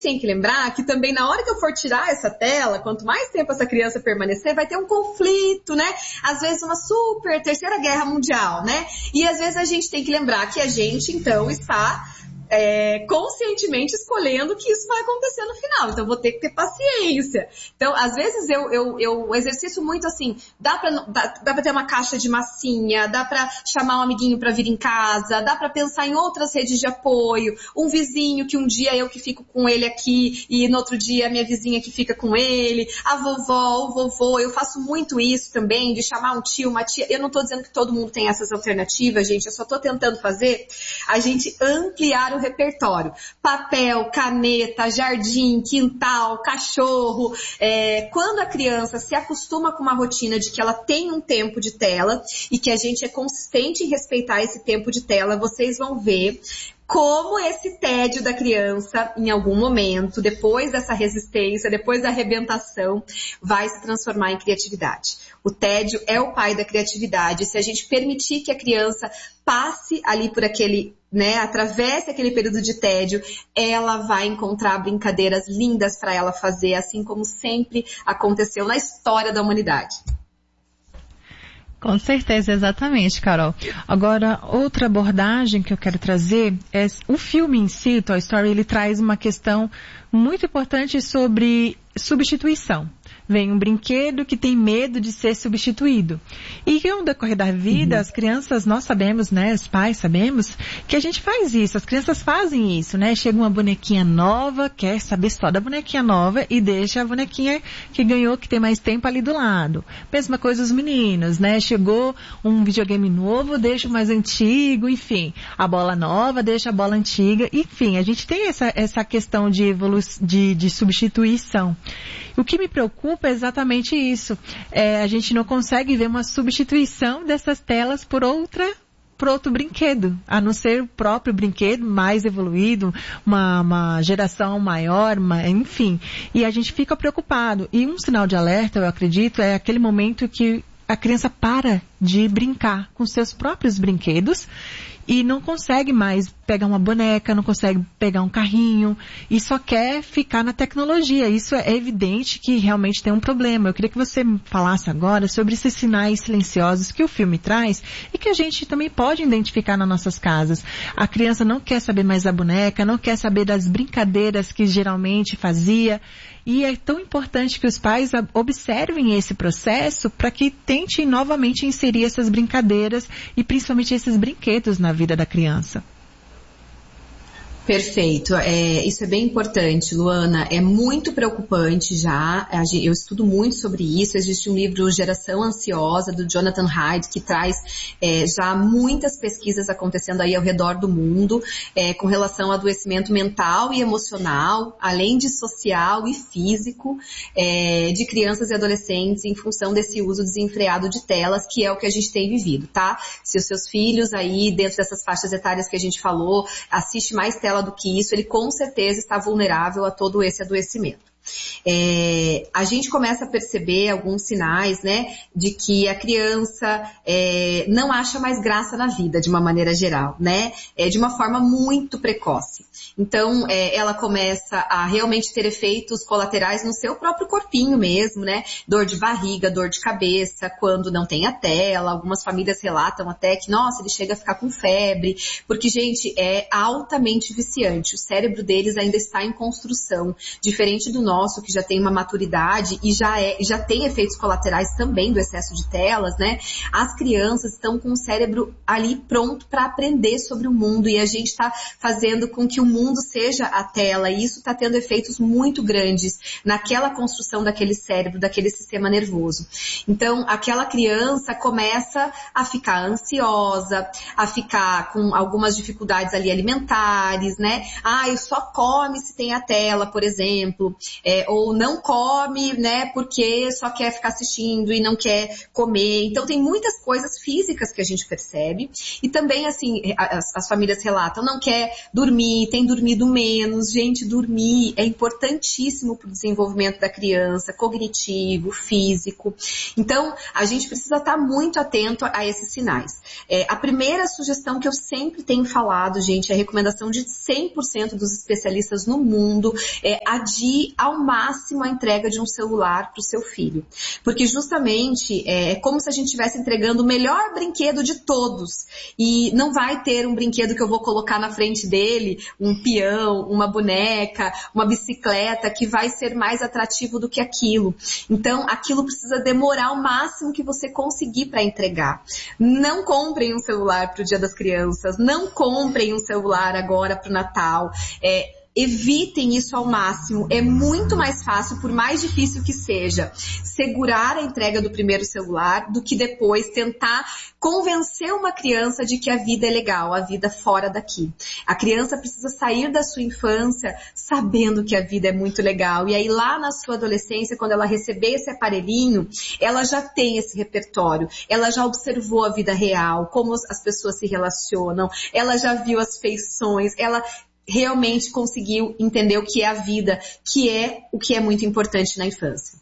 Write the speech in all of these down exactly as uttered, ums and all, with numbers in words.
tem que lembrar que também na hora que eu for tirar essa tela, quanto mais tempo essa criança permanecer, vai ter um conflito, né? Às vezes uma super terceira guerra mundial, né? E às vezes a gente tem que lembrar que a gente, então, está... É, conscientemente escolhendo que isso vai acontecer no final. Então, vou ter que ter paciência. Então, às vezes, eu, eu, eu exercito muito assim, dá pra, dá, dá pra ter uma caixa de massinha, dá pra chamar um amiguinho pra vir em casa, dá pra pensar em outras redes de apoio, um vizinho que um dia eu que fico com ele aqui e no outro dia a minha vizinha que fica com ele, a vovó, o vovô. Eu faço muito isso também, de chamar um tio, uma tia. Eu não tô dizendo que todo mundo tem essas alternativas, gente. Eu só tô tentando fazer a gente ampliar o repertório. Papel, caneta, jardim, quintal, cachorro. É, quando a criança se acostuma com uma rotina de que ela tem um tempo de tela e que a gente é consistente em respeitar esse tempo de tela, vocês vão ver como esse tédio da criança, em algum momento, depois dessa resistência, depois da arrebentação, vai se transformar em criatividade. O tédio é o pai da criatividade. Se a gente permitir que a criança passe ali por aquele, né, atravesse aquele período de tédio, ela vai encontrar brincadeiras lindas para ela fazer, assim como sempre aconteceu na história da humanidade. Com certeza, exatamente, Carol. Agora, outra abordagem que eu quero trazer é o filme em si, Toy Story, ele traz uma questão muito importante sobre substituição. Vem um brinquedo que tem medo de ser substituído. E no decorrer da vida, uhum. as crianças, nós sabemos, né, os pais sabemos, que a gente faz isso, as crianças fazem isso, né? Chega uma bonequinha nova, quer saber só da bonequinha nova e deixa a bonequinha que ganhou, que tem mais tempo ali do lado. Mesma coisa os meninos, né? Chegou um videogame novo, deixa o mais antigo, enfim. A bola nova, deixa a bola antiga, enfim. A gente tem essa, essa questão de, evolu- de, de substituição. O que me preocupa é exatamente isso. É, a gente não consegue ver uma substituição dessas telas por outra, por outro brinquedo, a não ser o próprio brinquedo mais evoluído, uma, uma geração maior, uma, enfim. E a gente fica preocupado. E um sinal de alerta, eu acredito, é aquele momento que a criança para de brincar com seus próprios brinquedos e não consegue mais pegar uma boneca, não consegue pegar um carrinho e só quer ficar na tecnologia. Isso é evidente que realmente tem um problema. Eu queria que você falasse agora sobre esses sinais silenciosos que o filme traz e que a gente também pode identificar nas nossas casas. A criança não quer saber mais da boneca, não quer saber das brincadeiras que geralmente fazia. E é tão importante que os pais observem esse processo para que tentem novamente inserir essas brincadeiras e principalmente esses brinquedos na vida da criança. Perfeito, é, isso é bem importante, Luana, é muito preocupante já, eu estudo muito sobre isso, existe um livro Geração Ansiosa, do Jonathan Haidt, que traz é, já muitas pesquisas acontecendo aí ao redor do mundo, é, com relação ao adoecimento mental e emocional, além de social e físico, é, de crianças e adolescentes em função desse uso desenfreado de telas, que é o que a gente tem vivido, tá? Se os seus filhos aí, dentro dessas faixas etárias que a gente falou, assiste mais telas do que isso, ele com certeza está vulnerável a todo esse adoecimento. É, a gente começa a perceber alguns sinais, né, de que a criança é, não acha mais graça na vida de uma maneira geral, né, é, de uma forma muito precoce. Então, é, ela começa a realmente ter efeitos colaterais no seu próprio corpinho mesmo, né, dor de barriga, dor de cabeça, quando não tem a tela. Algumas famílias relatam até que, nossa, ele chega a ficar com febre, porque, gente, é altamente viciante. O cérebro deles ainda está em construção, diferente do nosso. nosso, que já tem uma maturidade e já, é, já tem efeitos colaterais também do excesso de telas, né? As crianças estão com o cérebro ali pronto para aprender sobre o mundo e a gente está fazendo com que o mundo seja a tela e isso está tendo efeitos muito grandes naquela construção daquele cérebro, daquele sistema nervoso. Então, aquela criança começa a ficar ansiosa, a ficar com algumas dificuldades ali alimentares, né? Ah, eu só come se tem a tela, por exemplo. é, ou não come, né, porque só quer ficar assistindo e não quer comer. Então tem muitas coisas físicas que a gente percebe. E também, assim, as, as famílias relatam, não quer dormir, tem dormido menos. Gente, dormir é importantíssimo para o desenvolvimento da criança, cognitivo, físico. Então, a gente precisa estar muito atento a esses sinais. É, a primeira sugestão que eu sempre tenho falado, gente, é a recomendação de cem por cento dos especialistas no mundo, é adie ao máximo a entrega de um celular para o seu filho. Porque justamente é como se a gente estivesse entregando o melhor brinquedo de todos. E não vai ter um brinquedo que eu vou colocar na frente dele, um peão, uma boneca, uma bicicleta, que vai ser mais atrativo do que aquilo. Então, aquilo precisa demorar o máximo que você conseguir para entregar. Não comprem um celular para o Dia das Crianças, não comprem um celular agora para o Natal. É, evitem isso ao máximo. É muito mais fácil, por mais difícil que seja, segurar a entrega do primeiro celular do que depois tentar convencer uma criança de que a vida é legal, a vida fora daqui. A criança precisa sair da sua infância sabendo que a vida é muito legal. E aí lá na sua adolescência, quando ela receber esse aparelhinho, ela já tem esse repertório. Ela já observou a vida real, como as pessoas se relacionam, ela já viu as feições, ela realmente conseguiu entender o que é a vida, que é o que é muito importante na infância.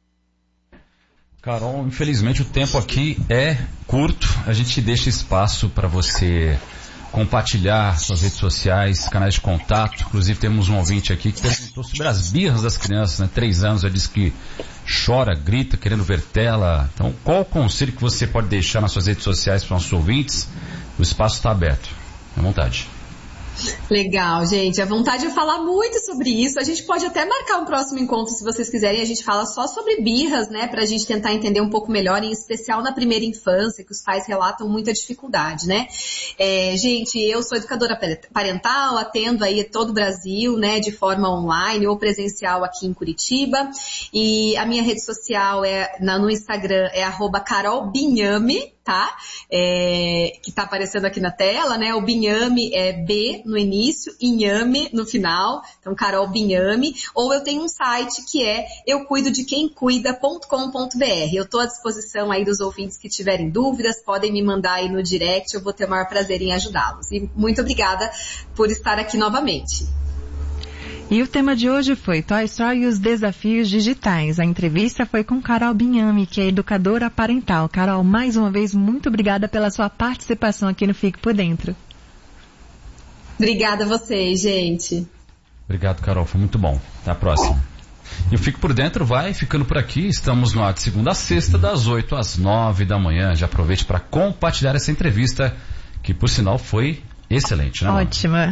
Carol, infelizmente o tempo aqui é curto. A gente deixa espaço para você compartilhar suas redes sociais, canais de contato. Inclusive temos um ouvinte aqui que perguntou sobre as birras das crianças, né? Três anos, já disse que chora, grita, querendo ver tela. Então, qual o conselho que você pode deixar nas suas redes sociais para os nossos ouvintes? O espaço está aberto. À vontade. Legal, gente. A vontade é falar muito sobre isso. A gente pode até marcar um próximo encontro, se vocês quiserem. A gente fala só sobre birras, né? Pra gente tentar entender um pouco melhor, em especial na primeira infância, que os pais relatam muita dificuldade, né? É, gente, eu sou educadora parental, atendo aí todo o Brasil, né? De forma online ou presencial aqui em Curitiba. E a minha rede social é, na, no Instagram é arroba Carol Binhame, tá? É, que tá aparecendo aqui na tela, né? O Binhame é B no início, Inhame no final, então Carol Binhame, ou eu tenho um site que é eu cuido de quem cuida ponto com ponto b r. Eu estou à disposição aí dos ouvintes que tiverem dúvidas, podem me mandar aí no direct, eu vou ter o maior prazer em ajudá-los. E muito obrigada por estar aqui novamente. E o tema de hoje foi Toy Story e os desafios digitais. A entrevista foi com Carol Binhame, que é educadora parental. Carol, mais uma vez, muito obrigada pela sua participação aqui no Fique Por Dentro. Obrigada a vocês, gente. Obrigado, Carol. Foi muito bom. Até a próxima. E o Fique Por Dentro vai ficando por aqui. Estamos no ar de segunda a sexta, das oito às nove da manhã. Já aproveite para compartilhar essa entrevista, que por sinal foi excelente, né? Ótima.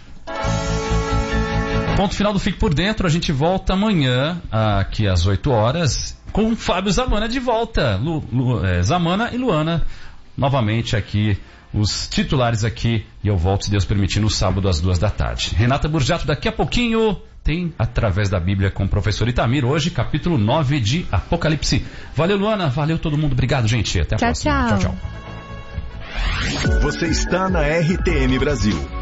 Ponto final do Fique Por Dentro. A gente volta amanhã, aqui às oito horas, com o Fábio Zamana de volta. Lu, Lu, é, Zamana e Luana, novamente aqui, os titulares aqui. E eu volto, se Deus permitir, no sábado às duas da tarde. Renata Burjato, daqui a pouquinho, tem Através da Bíblia com o professor Itamir. Hoje, capítulo nove de Apocalipse. Valeu, Luana. Valeu todo mundo. Obrigado, gente. Até a tchau, próxima. Tchau, tchau. tchau. Você está na R T M Brasil.